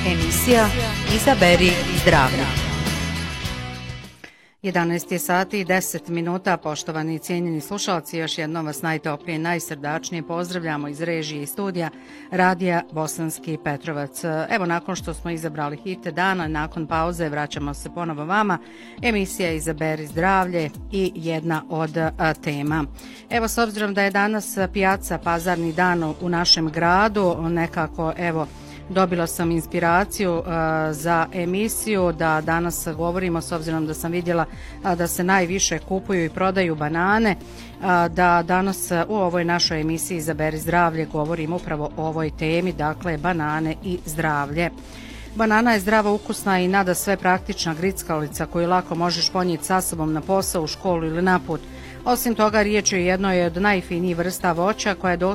Emisija Izaberi zdravlje. 11 je sati i 10 minuta, poštovani i cijenjeni slušalci, još jednom vas najtoplije i najsrdačnije pozdravljamo iz režije i studija Radija Bosanski Petrovac. Evo, nakon što smo izabrali hite dana, nakon pauze vraćamo se ponovo vama. Emisija Izaberi zdravlje i jedna od tema. Evo, s obzirom da je danas pijaca, pazarni dan u našem gradu, nekako, evo, dobila sam inspiraciju za emisiju da danas govorimo, s obzirom da sam vidjela da se najviše kupuju i prodaju banane, da danas u ovoj našoj emisiji Izaberi zdravlje govorimo upravo o ovoj temi, dakle banane i zdravlje. Banana je zdrava, ukusna i nada sve praktična grickalica koju lako možeš ponijeti sa sobom na posao, u školu ili na put. Osim toga, riječ je o jednoj od najfinijih vrsta voća koja je